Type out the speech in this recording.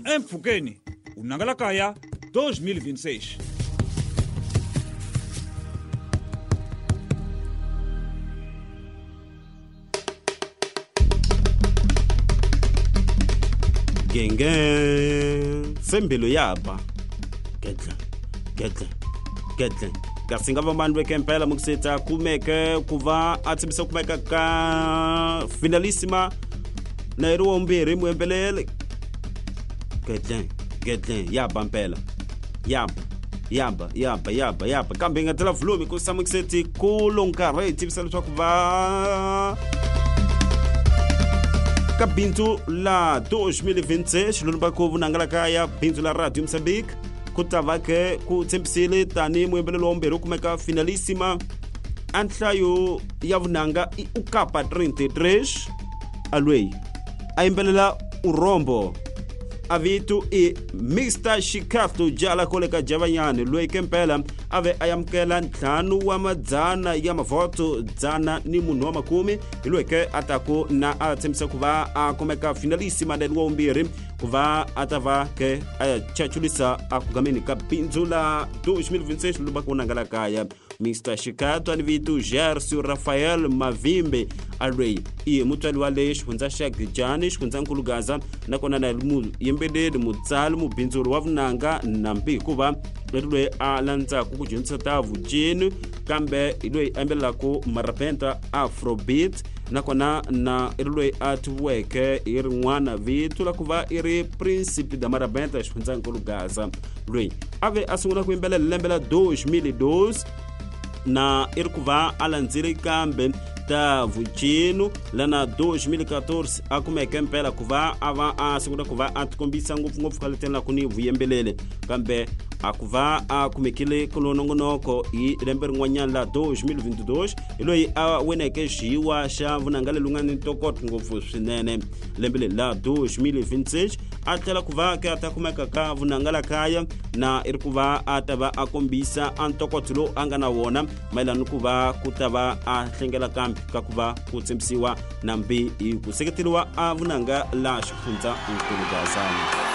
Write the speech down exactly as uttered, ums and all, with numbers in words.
Empfhukeni, Vunanga la Kaya dois mil e vinte e seis. Genge sembelo yapa gedle gedle gedle kasi ngava vanhu vekempela mukusetsa kumeke kuva atsibisa kumeka ka finalissima na iri wombirhi muembelele gedle gedle yapa mpela yapa yapa yapa yapa yapa kambe ngatela volume ku samukuseti kulonkarhe atsibisa leswaku va ka bindzu la dois mil e vinte e seis lolo ku Vunanga la Kaya bindzu la Radio Moçambique ku tava ke ku tshembisile tani muembelelo wombirhi kumeka finalissima anhlayo ya vunanga i ukapa trinta e três alwei aimbelela urombo avitu i mister Shikato Jala koleka Javanyane lwei kempela ave ayamkela ntlhanu wa madzana ya mavoto dzana ni munhu wa makumi ilweke atako na atsemisa kuva akumeka finalissima ndeni wa umbirhi kuva atava ke ayachachulisa akugameni ka bindzu la dois mil e vinte e seis luba ku Vunanga la Kaya mister Shikato ani vitu Gercio Rafael Mavimbe alwei i mutswali wa le xifundza xa Gijani xifundza nkulugaza nakona na mu yembeleli mutsali mubindzuri wa vunanga nambi hikuva lweyi a landzaku ku dyondzisa ta vucini kambe lweyi a yimbelelaku marapenta afrobeat nakona na iri lweyi a tiviweke hi rin'wana vito la ku va i ri Príncipe da Marapenta xifundza nkulugaza lweyi a ve a sungula ku yimbelela lembe la dois mil e dois na iri ku va a landzile kambe ta vucino lana dois mil e quatorze a kumeke mpela ku va a va a sungula ku va a tikombisa ngopfungopfu ka leteni la ku ni vuyembelele kambe a ku va a kumekile kulonongonoko hi lembe rin'wanyana la dois mil e vinte e dois hi loyi a wineke xiwa xa vunanga leyi nga ni ntokoto ngopfu swinene lembe leri la dois mil e vinte e seis a tlhela ku va ke a ta kumeka ka Vunanga la Kaya na iri ku va a ta va a kombisa a ntokoto lowu a nga na wona mayelana ku va ku ta va a hlengela kambe ka ku va ku tshembisiwa nambi hi ku seketeliwa a vunanga la xifundza nkulugaza.